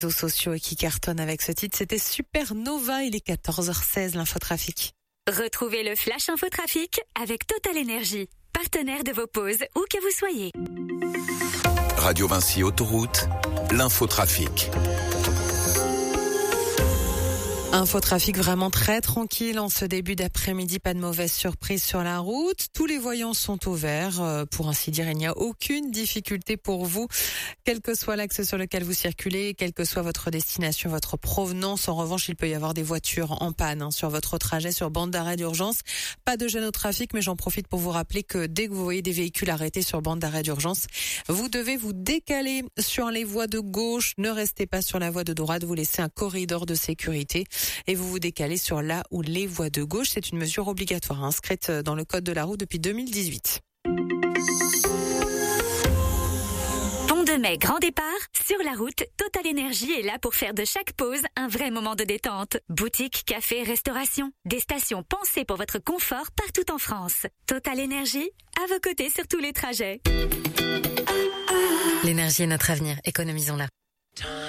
Réseaux sociaux et qui cartonne avec ce titre, c'était Supernova, il est 14h16, l'infotrafic. Retrouvez le Flash Infotrafic avec Total Energy, partenaire de vos pauses, où que vous soyez. Radio Vinci Autoroute, l'infotrafic. Infotrafic vraiment très tranquille en ce début d'après-midi, pas de mauvaise surprise sur la route. Tous les voyants sont au vert. Pour ainsi dire, il n'y a aucune difficulté pour vous, quel que soit l'axe sur lequel vous circulez, quelle que soit votre destination, votre provenance. En revanche, il peut y avoir des voitures en panne sur votre trajet, sur bande d'arrêt d'urgence. Pas de gêne au trafic, mais j'en profite pour vous rappeler que dès que vous voyez des véhicules arrêtés sur bande d'arrêt d'urgence, vous devez vous décaler sur les voies de gauche. Ne restez pas sur la voie de droite, vous laissez un corridor de sécurité. Et vous vous décalez sur la ou les voies de gauche. C'est une mesure obligatoire inscrite dans le code de la route depuis 2018. Pont de Mai, grand départ. Sur la route, Total Energy est là pour faire de chaque pause un vrai moment de détente. Boutique, café, restauration. Des stations pensées pour votre confort partout en France. Total Energy, à vos côtés sur tous les trajets. L'énergie est notre avenir, économisons-la.